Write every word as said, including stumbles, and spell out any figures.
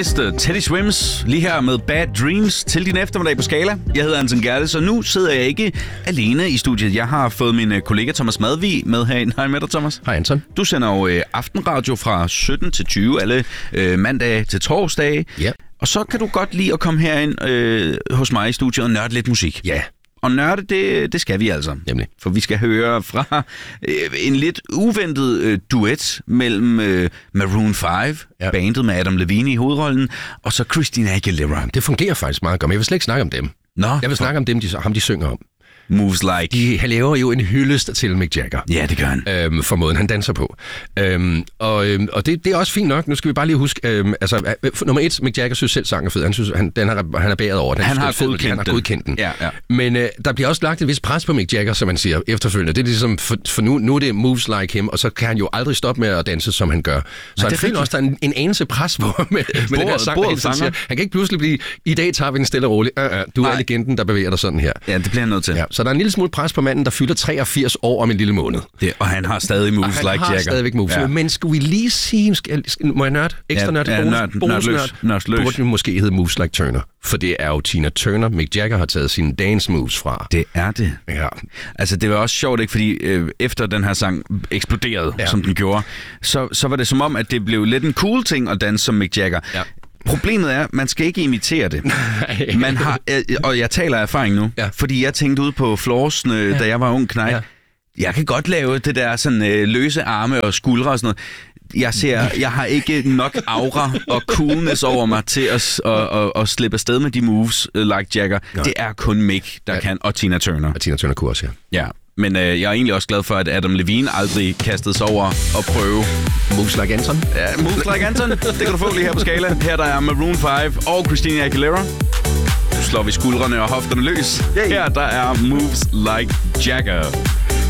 mister Teddy Swims lige her med Bad Dreams til din eftermiddag på Skala. Jeg hedder Anton Gerdes, og nu sidder jeg ikke alene i studiet. Jeg har fået min kollega Thomas Madvig med herinde. Hej med dig, Thomas. Hej, Anton. Du sender jo øh, aftenradio fra sytten til tyve alle øh, mandag til torsdag. Ja. Og så kan du godt lide at komme herind øh, hos mig i studiet og nørde lidt musik. Ja. Og nørde, det, det skal vi altså. Nemlig. For vi skal høre fra øh, en lidt uventet øh, duet mellem øh, Maroon fem, ja. bandet med Adam Levine i hovedrollen, og så Christina Aguilera. Det fungerer faktisk meget godt, men jeg vil slet ikke snakke om dem. Nå, jeg vil snakke om dem, de, ham de synger om. Moves Like. De laver jo en hyldest til Mick Jagger. Ja, det gør han. Øhm, for måden, han danser på. Øhm, og øhm, og det, det er også fint nok. Nu skal vi bare lige huske, øhm, altså, øh, nummer et, Mick Jagger synes selv, sangen er fed. Han synes, han, den har, han er bæret over den. Han, han har fed, godkendt han har godkendt den. Ja, ja. Men øh, der bliver også lagt et vis pres på Mick Jagger, som man siger efterfølgende. Det er ligesom, for, for nu, nu er det Moves Like him, og så kan han jo aldrig stoppe med at danse, som han gør. Så han føler også, der er en, en anelse pres på med, med bordet, den her sang. Han, siger, han kan ikke pludselig blive, i dag tager vi den stille og roligt. Uh, uh, du Nej. er legenden, der bevæger dig sådan her. Ja, det bliver han nødt til. Ja, så der er en lille smule pres på manden, der fylder treogfirs år om en lille måned. Det, og han har stadig moves han like Jagger. Han har stadigvæk moves. Ja. Men skulle vi lige sige... Skal, må jeg nørde? Ekstra ja, nørd? Ja, bonus, nørd, bonus nørd, nørd. Nørd løs. Burde måske hedde Moves Like Turner. For det er jo Tina Turner, Mick Jagger har taget sine dance moves fra. Det er det. Ja. Altså, det var også sjovt, ikke? Fordi øh, efter den her sang eksploderede, ja. som den gjorde, så, så var det som om, at det blev lidt en cool ting at danse som Mick Jagger. Ja. Problemet er, man skal ikke imitere det. Man har, og jeg taler af erfaring nu, ja. fordi jeg tænkte ud på florsene, ja. da jeg var ung knægt. Ja. Jeg kan godt lave det der sådan øh, løse arme og skuldre og sådan noget. Jeg ser, jeg har ikke nok aura og coolness over mig til at, at, at, at slippe afsted med de moves uh, like Jagger. Nej. Det er kun Mick, der ja. kan, og Tina Turner. Og Tina Turner kunne også, ja. Ja. Men øh, jeg er egentlig også glad for, at Adam Levine aldrig kastede sig over at prøve Moves Like Anton. Ja, Moves Like Anton. Det kan du få lige her på Skala. Her der er Maroon fem og Christina Aguilera. Nu slår vi skuldrene og hofterne løs. Her der er Moves Like Jagger.